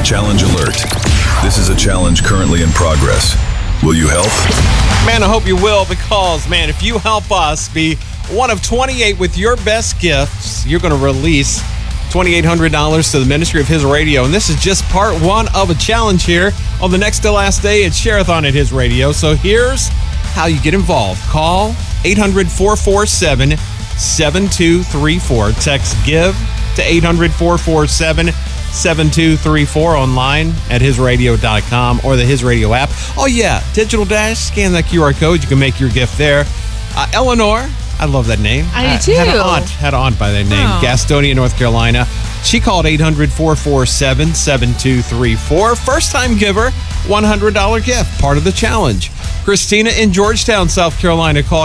Challenge alert. This is a challenge currently in progress. Will you help? Man, I hope you will, because, man, if you help us be one of 28 with your best gifts, you're going to release $2,800 to the ministry of His Radio. And this is just part one of a challenge here on the next to last day at Share-a-thon at His Radio. So here's how you get involved. Call 800-447-7234. Text GIVE to 800-447-7234 online at hisradio.com or the His Radio app. Oh, yeah, Digital Dash, scan that QR code. You can make your gift there. Eleanor, I love that name. I do too. Had an aunt by that name. Gastonia, North Carolina. She called 800-447-7234. First-time giver, $100 gift, part of the challenge. Christina in Georgetown, South Carolina, called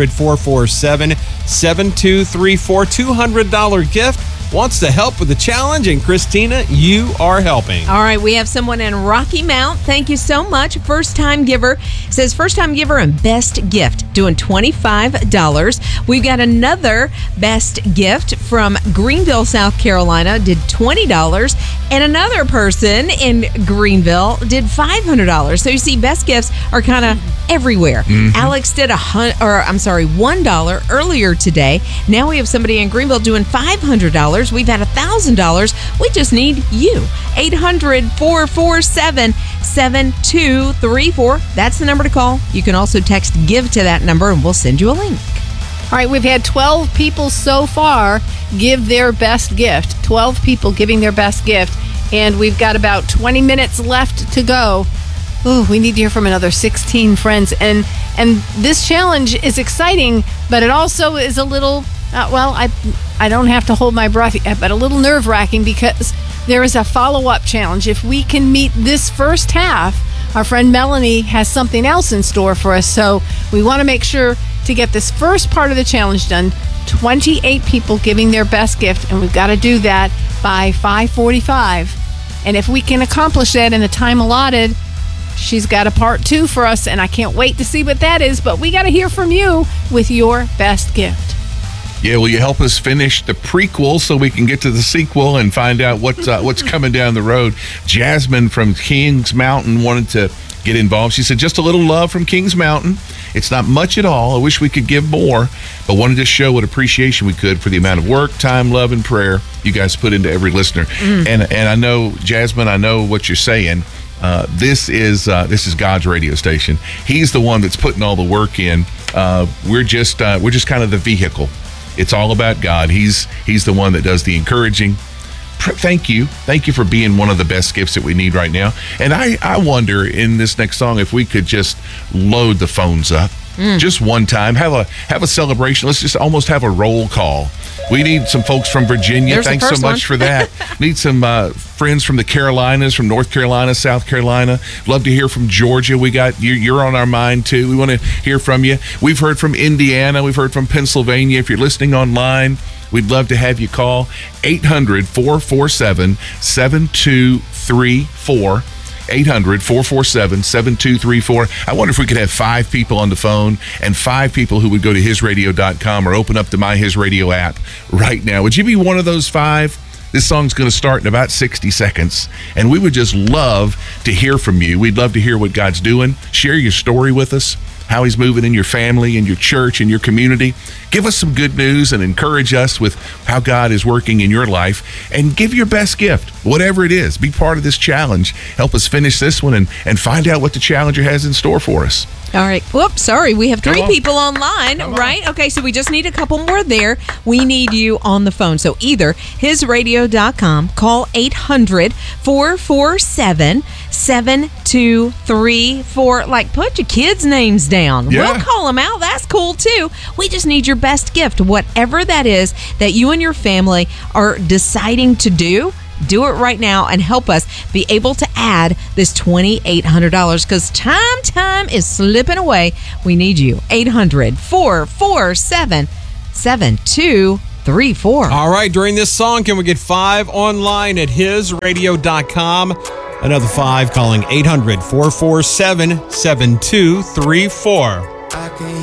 800-447-7234. $200 gift. Wants to help with the challenge, and Christina, you are helping. All right, we have someone in Rocky Mount. Thank you so much. First-time giver. Says first-time giver and best gift, doing $25. We've got another best gift from Greenville, South Carolina, did $20. And another person in Greenville did $500. So you see, best gifts are kind of everywhere. Mm-hmm. Alex did $1 earlier today. Now we have somebody in Greenville doing $500. We've had $1,000. We just need you. 800-447-7234. That's the number to call. You can also text GIVE to that number, and we'll send you a link. All right, we've had 12 people so far give their best gift. 12 people giving their best gift. And we've got about 20 minutes left to go. Ooh, we need to hear from another 16 friends. And this challenge is exciting, but it also is a little... I don't have to hold my breath, but a little nerve-wracking, because there is a follow-up challenge. If we can meet this first half, our friend Melanie has something else in store for us. So we want to make sure to get this first part of the challenge done. 28 people giving their best gift, and we've got to do that by 5:45. And if we can accomplish that in the time allotted, she's got a part 2 for us, and I can't wait to see what that is. But we got to hear from you with your best gift. Yeah, will you help us finish the prequel so we can get to the sequel and find out what's coming down the road? Jasmine from Kings Mountain wanted to get involved. She said, just a little love from Kings Mountain. It's not much at all. I wish we could give more, but wanted to show what appreciation we could for the amount of work, time, love, and prayer you guys put into every listener. And I know, Jasmine, I know what you're saying. This is God's radio station. He's the one that's putting all the work in. We're just kind of the vehicle. It's all about God. He's the one that does the encouraging. Thank you for being one of the best gifts that we need right now. And I wonder in this next song if we could just load the phones up just one time. Have a celebration. Let's just almost have a roll call. We need some folks from Virginia. Thanks so much for that. Need some friends from the Carolinas, from North Carolina, South Carolina. Love to hear from Georgia. We got you're on our mind too. We want to hear from you. We've heard from Indiana. We've heard from Pennsylvania. If you're listening online, we'd love to have you call 800-447-7234. 800-447-7234. I wonder if we could have 5 people on the phone and 5 people who would go to hisradio.com or open up the My His Radio app right now. Would you be one of those 5? This song's going to start in about 60 seconds, and we would just love to hear from you. We'd love to hear what God's doing. Share your story with us, how He's moving in your family, in your church, in your community. Give us some good news and encourage us with how God is working in your life, and give your best gift, whatever it is. Be part of this challenge. Help us finish this one and find out what the Challenger has in store for us. All right. Whoops, sorry. We have 3 people online, right? Okay, so we just need a couple more there. We need you on the phone. So either hisradio.com, call 800-447-7234. Like, put your kids' names down. Yeah. We'll call them out. That's cool, too. We just need your best gift, whatever that is that you and your family are deciding to do. Do it right now and help us be able to add this $2,800, because time is slipping away. We need you. 800-447-7234. All right, during this song, can we get 5 online at hisradio.com? Another 5 calling 800-447-7234.